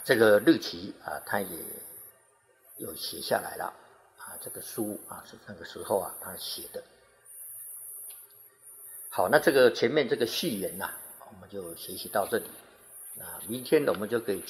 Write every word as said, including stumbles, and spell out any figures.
这个日期啊，他也有写下来了啊，这个书啊是那个时候啊他写的。好，那这个前面这个序言呐、啊，我们就学习到这里。那明天我们就可以